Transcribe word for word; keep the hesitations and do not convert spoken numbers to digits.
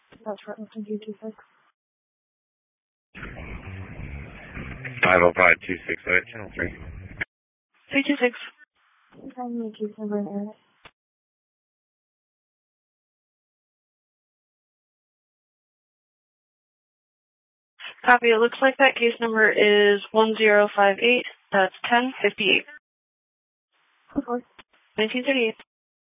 That's right, listen to two six. five oh five two six oh eight, channel three. three two six. Tell me the case number and area. Copy. It looks like that case number is one zero five eight. That's ten fifty-eight. Of course. nineteen thirty-eight.